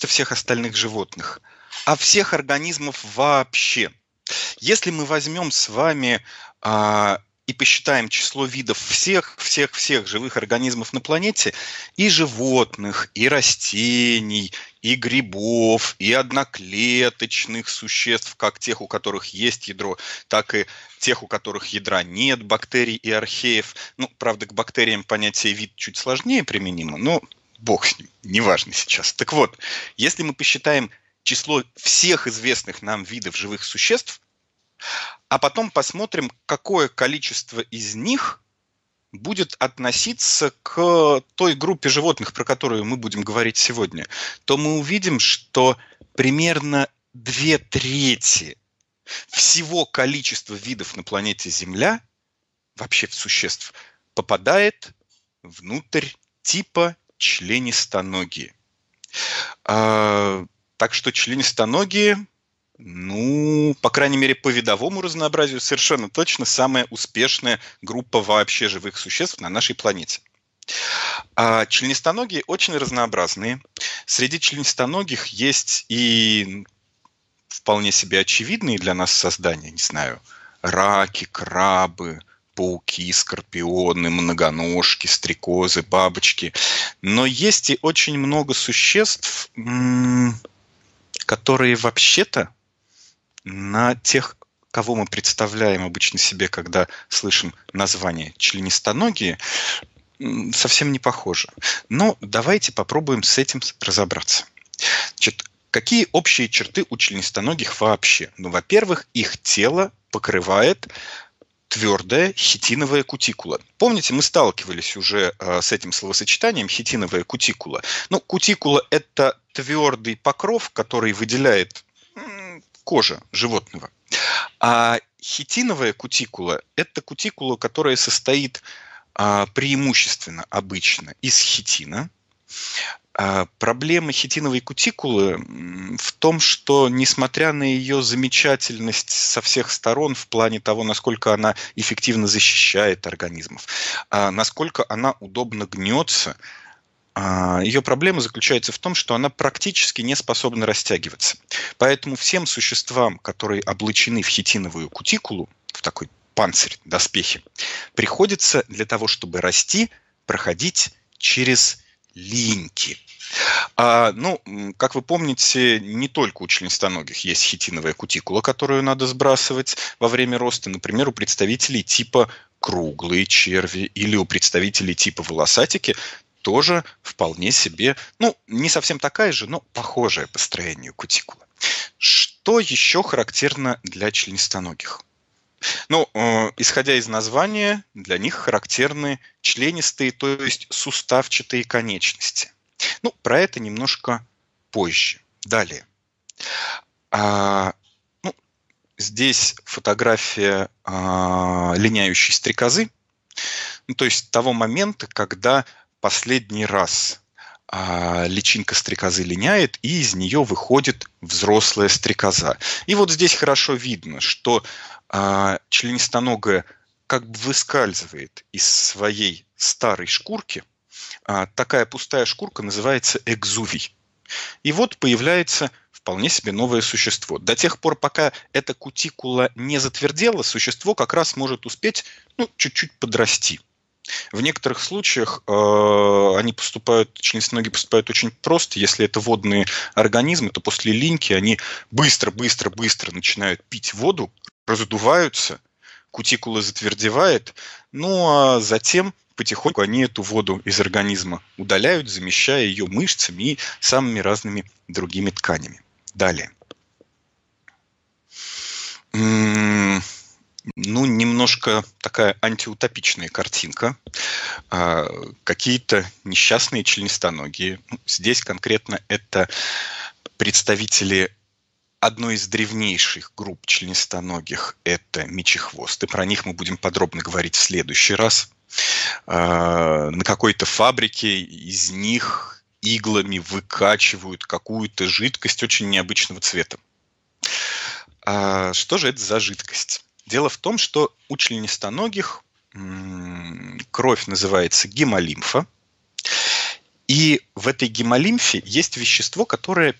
всех остальных животных, а всех организмов вообще. Если мы возьмем с вами и посчитаем число видов всех живых организмов на планете, и животных, и растений, и грибов, и одноклеточных существ, как тех, у которых есть ядро, так и тех, у которых ядра нет, бактерий и археев. Ну, правда, к бактериям понятие вид чуть сложнее применимо, но бог с ним, неважно сейчас. Так вот, если мы посчитаем число всех известных нам видов живых существ, а потом посмотрим, какое количество из них будет относиться к той группе животных, про которую мы будем говорить сегодня, то мы увидим, что примерно 2/3 всего количества видов на планете Земля, вообще существ, попадает внутрь типа членистоногие. Так что членистоногие, ну, по крайней мере, по видовому разнообразию, совершенно точно самая успешная группа вообще живых существ на нашей планете. Членистоногие очень разнообразные. Среди членистоногих есть и вполне себе очевидные для нас создания, не знаю, раки, крабы, пауки, скорпионы, многоножки, стрекозы, бабочки. Но есть и очень много существ, которые вообще-то на тех, кого мы представляем обычно себе, когда слышим название членистоногие, совсем не похожи. Но давайте попробуем с этим разобраться. Значит, какие общие черты у членистоногих вообще? Ну, во-первых, их тело покрывает твердая хитиновая кутикула. Помните, мы сталкивались уже с этим словосочетанием хитиновая кутикула. Ну, кутикула – это твердый покров, который выделяет кожа животного. А хитиновая кутикула – это кутикула, которая состоит преимущественно обычно из хитина. Проблема хитиновой кутикулы в том, что, несмотря на ее замечательность со всех сторон в плане того, насколько она эффективно защищает организмов, насколько она удобно гнется, ее проблема заключается в том, что она практически не способна растягиваться. Поэтому всем существам, которые облачены в хитиновую кутикулу, в такой панцирь, доспехи, приходится для того, чтобы расти, проходить через линьки. Как вы помните, не только у членистоногих есть хитиновая кутикула, которую надо сбрасывать во время роста. Например, у представителей типа круглые черви или у представителей типа волосатики тоже вполне себе, не совсем такая же, но похожая по строению кутикула. Что еще характерно для членистоногих? Исходя из названия, для них характерны членистые, то есть суставчатые конечности. Про это немножко позже. Далее. Здесь фотография линяющей стрекозы, то есть того момента, когда последний раз личинка стрекозы линяет, и из нее выходит взрослая стрекоза. И вот здесь хорошо видно, что членистоногая как бы выскальзывает из своей старой шкурки. Такая пустая шкурка называется экзувий. И вот появляется вполне себе новое существо. До тех пор, пока эта кутикула не затвердела, существо как раз может успеть чуть-чуть подрасти. В некоторых случаях членистоногие поступают очень просто. Если это водные организмы, то после линьки они быстро начинают пить воду, раздуваются, кутикула затвердевает, а затем потихоньку они эту воду из организма удаляют, замещая ее мышцами и самыми разными другими тканями. Далее. Немножко такая антиутопичная картинка. Какие-то несчастные членистоногие. Здесь конкретно это представители одной из древнейших групп членистоногих. Это мечехвосты. Про них мы будем подробно говорить в следующий раз. На какой-то фабрике из них иглами выкачивают какую-то жидкость очень необычного цвета. Что же это за жидкость? Дело в том, что у членистоногих кровь называется гемолимфа, И в этой гемолимфе есть вещество, которое